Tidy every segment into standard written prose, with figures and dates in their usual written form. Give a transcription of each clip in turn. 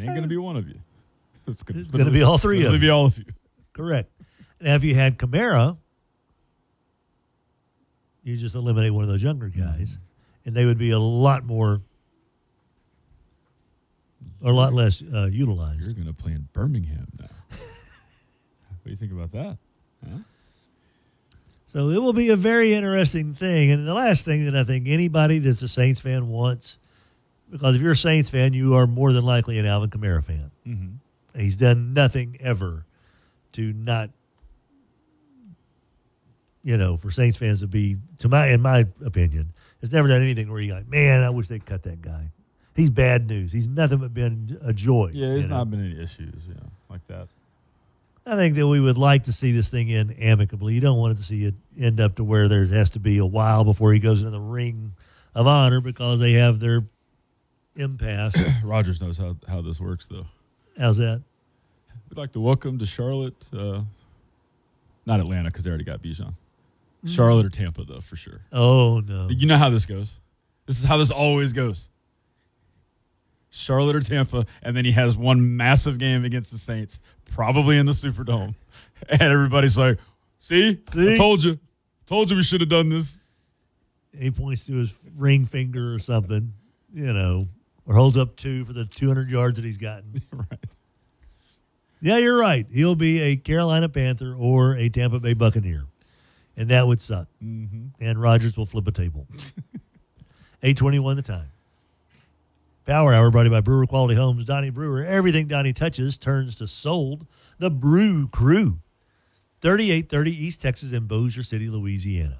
It ain't going to be one of you. It's going to be all three of you. It's going to be all of you. Correct. Now, if you had Kamara, you just eliminate one of those younger guys, and they would be a lot less utilized. You're going to play in Birmingham now. What do you think about that? Huh? So it will be a very interesting thing. And the last thing that I think anybody that's a Saints fan wants, because if you're a Saints fan, you are more than likely an Alvin Kamara fan. Mm-hmm. He's done nothing ever to not, for Saints fans to be, in my opinion, has never done anything where you're like, man, I wish they'd cut that guy. He's bad news. He's nothing but been a joy. Yeah, there's not been any issues, like that. I think that we would like to see this thing end amicably. You don't want to see it end up to where there has to be a while before he goes into the ring of honor because they have their impasse. Rodgers knows how this works, though. How's that? We'd like to welcome to Charlotte, not Atlanta because they already got Bijan. Charlotte or Tampa, though, for sure. Oh, no. You know how this goes. This is how this always goes. Charlotte or Tampa, and then he has one massive game against the Saints, probably in the Superdome. And everybody's like, see? I told you. We should have done this. He points to his ring finger or something, or holds up 2 for the 200 yards that he's gotten. Right. Yeah, you're right. He'll be a Carolina Panther or a Tampa Bay Buccaneer, and that would suck. Mm-hmm. And Rodgers will flip a table. 8:21 the time. Power Hour brought to you by Brewer Quality Homes. Donnie Brewer. Everything Donnie touches turns to sold. The Brew Crew. 3830 East Texas in Bossier City, Louisiana.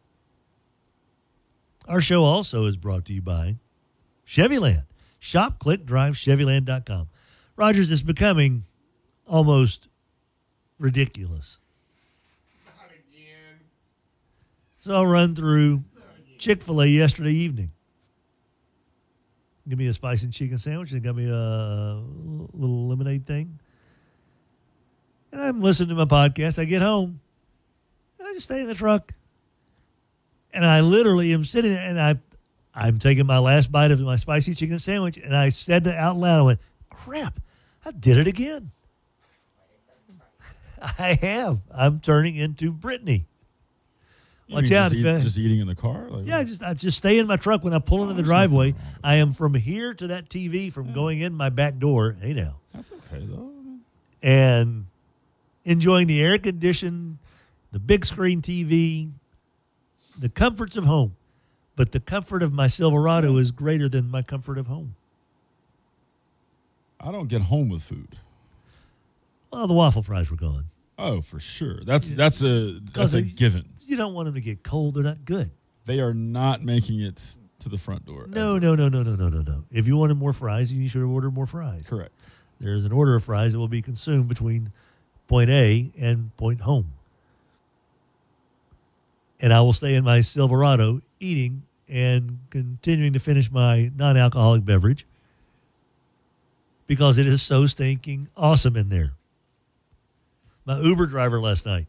Our show also is brought to you by Chevyland. Shop, click, drive, Chevyland.com. Rodgers, is becoming almost ridiculous. Not again. So I'll run through Chick-fil-A yesterday evening. Give me a spicy chicken sandwich. They got me a little lemonade thing. And I'm listening to my podcast. I get home. And I just stay in the truck. And I literally am sitting there, and I'm taking my last bite of my spicy chicken sandwich, and I said it out loud. I went, crap, I did it again. I have. I'm turning into Brittany. Watch out. Just eating in the car? I just stay in my truck when I pull into the driveway. I am from here to that TV from going in my back door. Hey, now. That's okay, though. And enjoying the air conditioned, the big screen TV, the comforts of home. But the comfort of my Silverado is greater than my comfort of home. I don't get home with food. Well, the waffle fries were gone. Oh, for sure. That's a given. You don't want them to get cold. They're not good. They are not making it to the front door. No. If you wanted more fries, you should have ordered more fries. Correct. There's an order of fries that will be consumed between point A and point home. And I will stay in my Silverado eating and continuing to finish my non-alcoholic beverage because it is so stinking awesome in there. My Uber driver last night,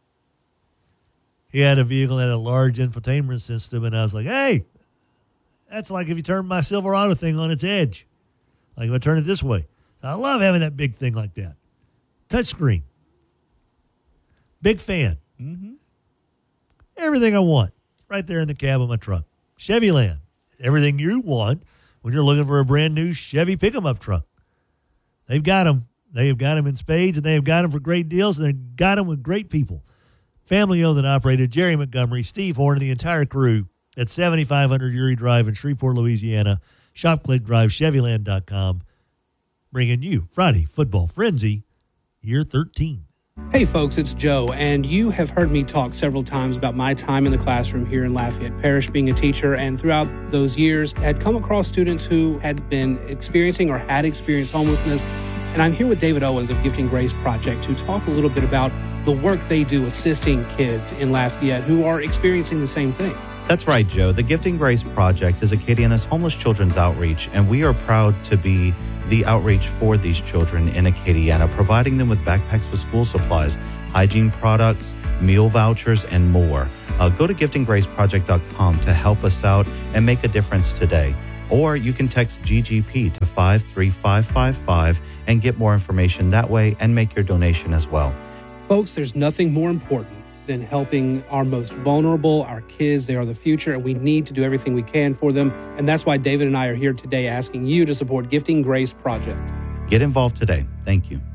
he had a vehicle that had a large infotainment system, and I was like, hey, that's like if you turn my Silverado thing on its edge. Like if I turn it this way. I love having that big thing like that. Touchscreen. Big fan. Mm-hmm. Everything I want right there in the cab of my truck. Chevyland. Everything you want when you're looking for a brand new Chevy pick-em-up truck. They've got them. They have got them in spades, and they have got them for great deals, and they've got them with great people. Family owned and operated. Jerry Montgomery, Steve Horn, and the entire crew at 7500 Uri Drive in Shreveport, Louisiana. Shop, click, drive, Chevyland.com. Bringing you Friday Football Frenzy, year 13. Hey folks, it's Joe, and you have heard me talk several times about my time in the classroom here in Lafayette Parish being a teacher, and throughout those years had come across students who had been experiencing or had experienced homelessness. And I'm here with David Owens of Gifting Grace Project to talk a little bit about the work they do assisting kids in Lafayette who are experiencing the same thing. That's right, Joe. The Gifting Grace Project is Acadiana's homeless children's outreach, and we are proud to be the outreach for these children in Acadiana, providing them with backpacks with school supplies, hygiene products, meal vouchers, and more. Go to giftinggraceproject.com to help us out and make a difference today. Or you can text GGP to 53555 and get more information that way and make your donation as well. Folks, there's nothing more important than helping our most vulnerable, our kids. They are the future, and we need to do everything we can for them. And that's why David and I are here today asking you to support Gifting Grace Project. Get involved today. Thank you.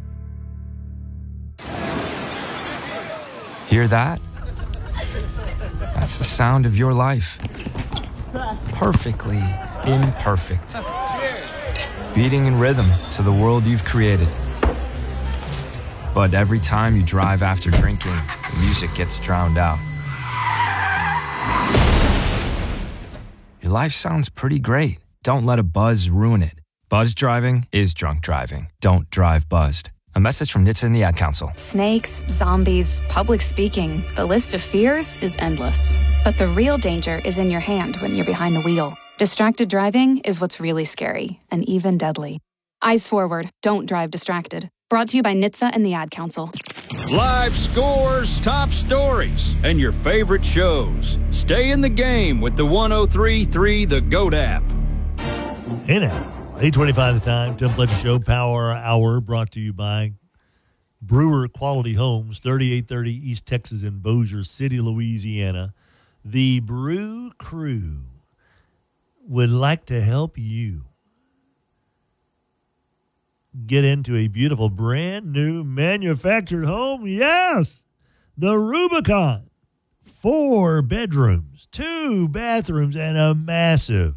Hear that? That's the sound of your life. Perfectly imperfect. Beating in rhythm to the world you've created. But every time you drive after drinking, the music gets drowned out. Your life sounds pretty great. Don't let a buzz ruin it. Buzz driving is drunk driving. Don't drive buzzed. A message from NHTSA and the Ad Council. Snakes, zombies, public speaking. The list of fears is endless. But the real danger is in your hand when you're behind the wheel. Distracted driving is what's really scary and even deadly. Eyes forward. Don't drive distracted. Brought to you by NHTSA and the Ad Council. Live scores, top stories, and your favorite shows. Stay in the game with the 103.3 The GOAT app. Hey now, 8:25 the time. Tim Fletcher Show, Power Hour, brought to you by Brewer Quality Homes, 3830 East Texas in Bossier City, Louisiana. The Brew Crew would like to help you get into a beautiful, brand new manufactured home. Yes, the Rubicon. 4 bedrooms, 2 bathrooms, and a massive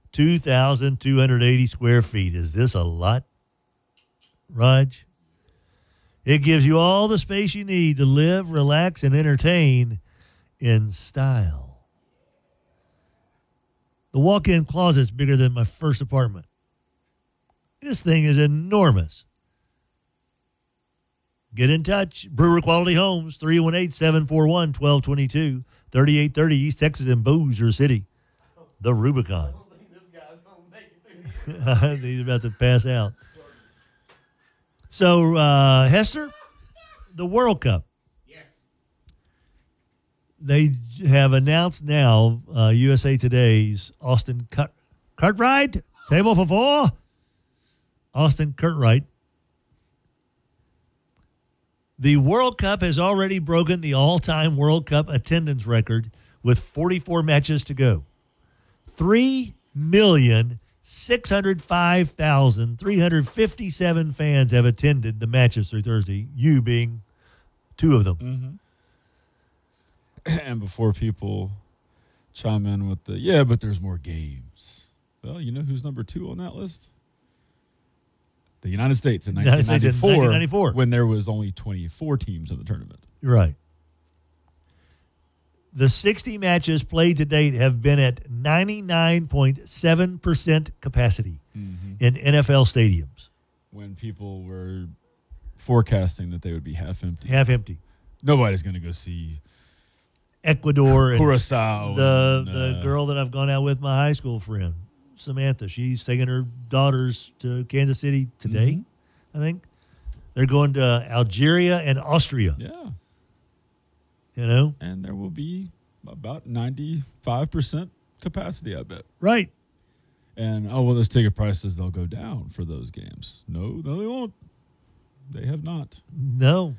2,280 square feet. Is this a lot, Raj? It gives you all the space you need to live, relax, and entertain in style. The walk-in closet's bigger than my first apartment. This thing is enormous. Get in touch. Brewer Quality Homes, 318-741-1222, 3830 East Texas in Bossier City. The Rubicon. He's about to pass out. So, Hester, the World Cup. Yes. They have announced now, USA Today's Austin Cartwright, table for 4. Austin Cartwright. The World Cup has already broken the all-time World Cup attendance record with 44 matches to go. 3,605,357 fans have attended the matches through Thursday, you being 2 of them. Mm-hmm. And before people chime in with the, but there's more games. Well, you know who's number 2 on that list? The United States in 1994, when there was only 24 teams in the tournament. Right. The 60 matches played to date have been at 99.7% capacity in NFL stadiums. When people were forecasting that they would be half empty. Half empty. Nobody's going to go see Ecuador and Curacao. The girl that I've gone out with, my high school friend, Samantha. She's taking her daughters to Kansas City today, I think. They're going to Algeria and Austria. Yeah. You know? And there will be about 95% capacity, I bet. Right. And, those ticket prices, they'll go down for those games. No, they won't. They have not. No.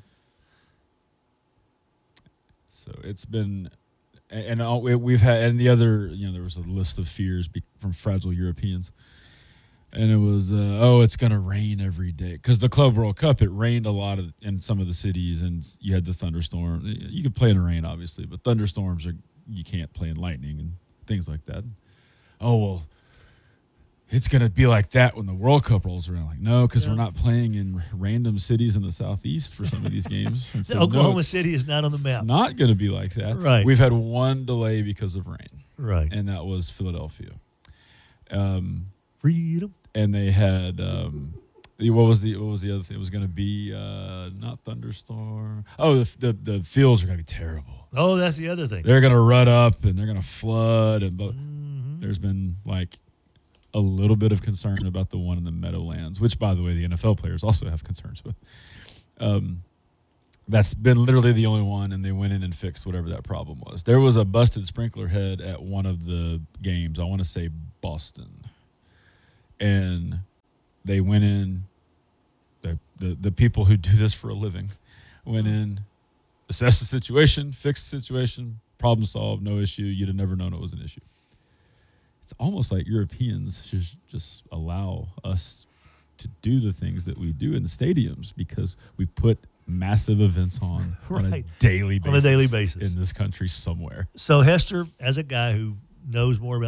So it's been... And we've had, and the other, there was a list of fears from fragile Europeans. And it was, it's going to rain every day. Because the Club World Cup, it rained a lot in some of the cities, and you had the thunderstorm. You could play in the rain, obviously, but thunderstorms, you can't play in lightning and things like that. It's going to be like that when the World Cup rolls around. Like, no, because we're not playing in random cities in the Southeast for some of these games. And so, Oklahoma City is not on the map. It's not going to be like that. Right. We've had one delay because of rain. Right. And that was Philadelphia. Freedom. And they had, what was the other thing? It was going to be not thunderstorm. The fields are going to be terrible. Oh, that's the other thing. They're going to rut up and they're going to flood. But there's been a little bit of concern about the one in the Meadowlands, which, by the way, the NFL players also have concerns with. That's been literally the only one, and they went in and fixed whatever that problem was. There was a busted sprinkler head at one of the games. I want to say Boston. and they went in. The people who do this for a living went in, assessed the situation, fixed the situation, problem solved, no issue. You'd have never known it was an issue. It's almost like Europeans should just allow us to do the things that we do in the stadiums because we put massive events on a daily basis on a daily basis in this country somewhere. So Hester, as a guy who knows more about